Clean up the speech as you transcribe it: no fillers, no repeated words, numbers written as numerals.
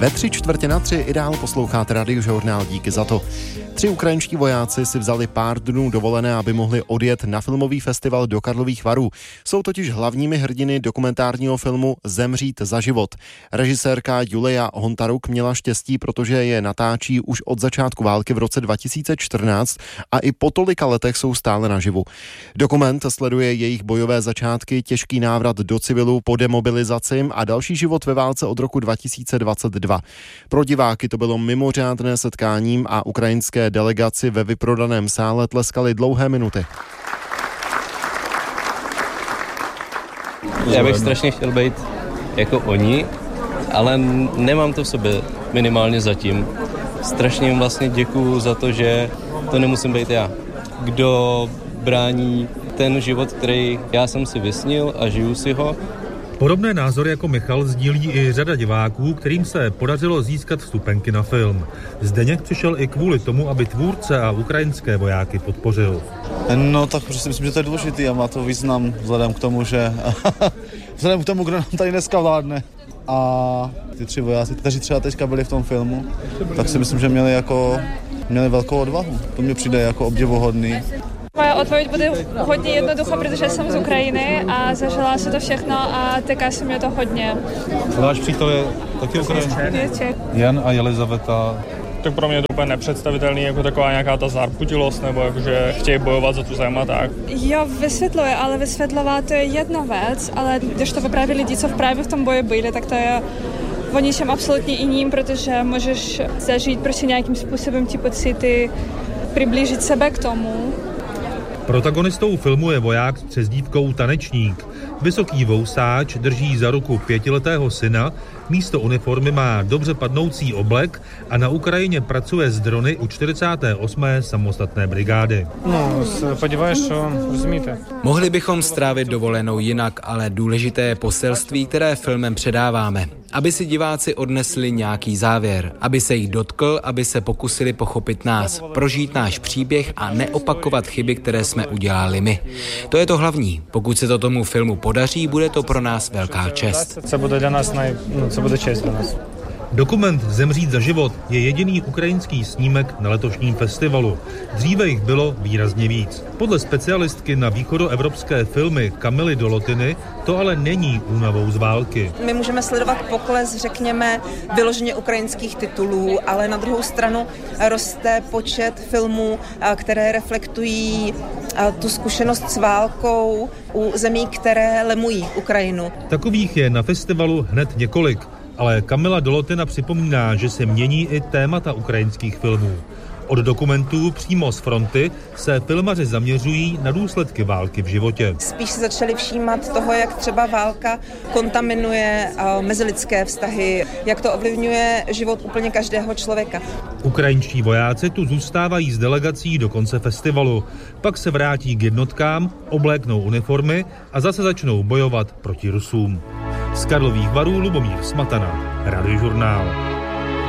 Ve 3:45 i dál posloucháte Radiožurnál, díky za to. 3 ukrajinští vojáci si vzali pár dnů dovolené, aby mohli odjet na filmový festival do Karlových Varů. Jsou totiž hlavními hrdiny dokumentárního filmu Zemřít za život. Režisérka Julia Hontaruk měla štěstí, protože je natáčí už od začátku války v roce 2014 a i po tolika letech jsou stále naživu. Dokument sleduje jejich bojové začátky, těžký návrat do civilu po demobilizaci a další život ve válce od roku 2022. Pro diváky to bylo mimořádné setkáním a ukrajinské delegaci ve vyprodaném sále tleskali dlouhé minuty. Já bych strašně chtěl být jako oni, ale nemám to v sobě, minimálně zatím. Strašně jim vlastně děkuju za to, že to nemusím být já. Kdo brání ten život, který já jsem si vysnil a žiju si ho. Podobné názory jako Michal sdílí i řada diváků, kterým se podařilo získat vstupenky na film. Zdeněk přišel i kvůli tomu, aby tvůrce a ukrajinské vojáky podpořil. No tak si myslím, že to je důležitý a má to význam vzhledem k tomu, že kdo nám tady dneska vládne. A ty 3 vojáci, kteří třeba teďka byli v tom filmu, tak si myslím, že měli velkou odvahu. To mě přijde jako obdivuhodný. Moja odpověď bude hodně jednoduchá, protože jsem z Ukrajiny a zažila se to všechno a týká se mě to hodně. Váš přítel je taky Ukrajinec? Jan a Jelizaveta. Tak pro mě je to úplně nepředstavitelný, jako taková nějaká ta zarputilost, nebo jakože chtějí bojovat za tu zem a tak. Jo, vysvětluje, ale vysvětlovat to je jedna věc, ale když to vypráví lidi, co právě v tom boji byli, tak to je o ničem absolutně jiným, protože můžeš zažít prostě nějakým způsobem ty pocity, přiblížit sebe k tomu. Protagonistou filmu je voják s přezdívkou Tanečník. Vysoký vousáč drží za ruku 5letého syna, místo uniformy má dobře padnoucí oblek a na Ukrajině pracuje s drony u 48. samostatné brigády. No, podíváš, co rozumíte. Mohli bychom strávit dovolenou jinak, ale důležité je poselství, které filmem předáváme. Aby si diváci odnesli nějaký závěr, aby se jich dotkl, aby se pokusili pochopit nás, prožít náš příběh a neopakovat chyby, které jsme udělali my. To je to hlavní. Pokud se to tomu filmu podaří, bude to pro nás velká čest. Co bude dla nás co bude čest pro nás. Dokument Zemřít za život je jediný ukrajinský snímek na letošním festivalu. Dříve jich bylo výrazně víc. Podle specialistky na východoevropské filmy Kamily Dolotiny to ale není únavou z války. My můžeme sledovat pokles, řekněme, vyloženě ukrajinských titulů, ale na druhou stranu roste počet filmů, které reflektují tu zkušenost s válkou u zemí, které lemují Ukrajinu. Takových je na festivalu hned několik. Ale Kamila Dolotina připomíná, že se mění i témata ukrajinských filmů. Od dokumentů přímo z fronty se filmaři zaměřují na důsledky války v životě. Spíš se začali všímat toho, jak třeba válka kontaminuje mezilidské vztahy, jak to ovlivňuje život úplně každého člověka. Ukrajinští vojáci tu zůstávají s delegací do konce festivalu. Pak se vrátí k jednotkám, obléknou uniformy a zase začnou bojovat proti Rusům. Z Karlových Varů Lubomír Smatana, Radiožurnál.